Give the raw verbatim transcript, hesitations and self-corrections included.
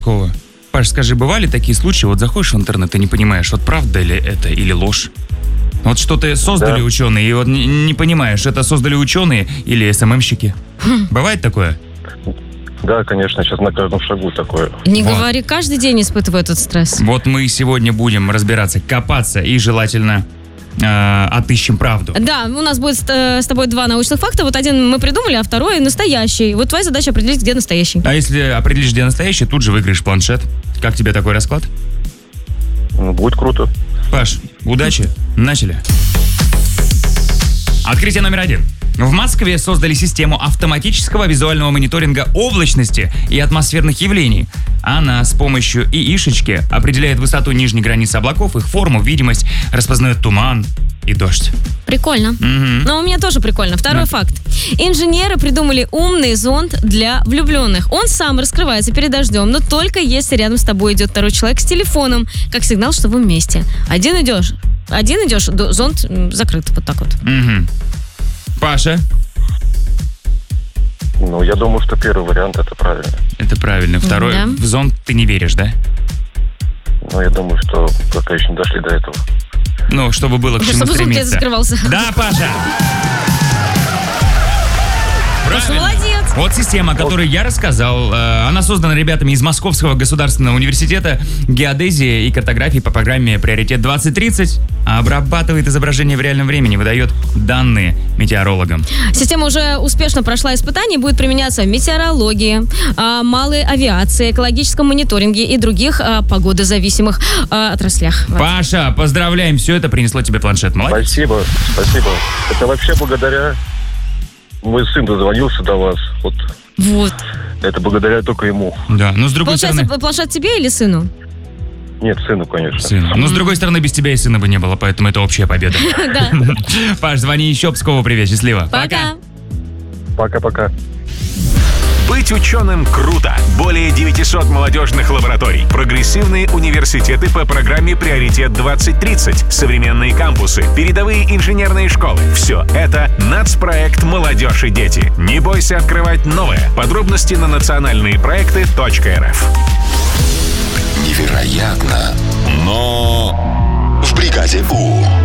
Такого. Паш, скажи, бывали такие случаи, вот заходишь в интернет и не понимаешь, вот правда ли это или ложь? Вот что-то создали да. ученые, и вот не, не понимаешь, это создали ученые или эс эм эм-щики? Хм. Бывает такое? Да, конечно, сейчас на каждом шагу такое. Не вот. говори, каждый день испытываю этот стресс. Вот мы сегодня будем разбираться, копаться и желательно э, отыщем правду. Да, у нас будет с тобой два научных факта. Вот один мы придумали, а второй настоящий. Вот твоя задача определить, где настоящий. А если определишь, где настоящий, тут же выиграешь планшет. Как тебе такой расклад? Ну, будет круто. Паш, удачи. Начали. Открытие номер один. В Москве создали систему автоматического визуального мониторинга облачности и атмосферных явлений. Она с помощью ИИшечки определяет высоту нижней границы облаков, их форму, видимость, распознает туман и дождь. Прикольно. Угу. Но у меня тоже прикольно. Второй да. факт. Инженеры придумали умный зонт для влюбленных. Он сам раскрывается перед дождем, но только если рядом с тобой идет второй человек с телефоном, как сигнал, что вы вместе. Один идешь, один идешь, зонт закрыт вот так вот. Угу. Паша? Ну, я думаю, что первый вариант это правильно. Это правильно. Второй, да. в зонт ты не веришь, да? Ну, я думаю, что пока еще не дошли до этого. Ну, чтобы было к чему чтобы стремиться. Чтобы зонт закрывался. Да, Паша! Паша, молодец! Вот система, о которой я рассказал, она создана ребятами из Московского государственного университета геодезии и картографии по программе «Приоритет двадцать тридцать», обрабатывает изображение в реальном времени, выдает данные метеорологам. Система уже успешно прошла испытания и будет применяться в метеорологии, малой авиации, экологическом мониторинге и других погодозависимых отраслях. Паша, поздравляем, все это принесло тебе планшет. Молодец. Спасибо, спасибо. Это вообще благодаря... Мой сын дозвонился до вас. Вот. Вот. Это благодаря только ему. Да, но с другой Получается, стороны... планшет тебе или сыну? Нет, сыну, конечно. Сыну. Но с другой стороны, без тебя и сына бы не было, поэтому это общая победа. Да. Паш, звони еще, Пскову привет, счастливо. Пока. Пока-пока. Быть ученым круто. Более девятисот молодежных лабораторий. Прогрессивные университеты по программе «Приоритет двадцать тридцать». Современные кампусы. Передовые инженерные школы. Все это нацпроект «Молодежь и дети». Не бойся открывать новое. Подробности на национальные проекты точка эр эф. Невероятно, но в бригаде У.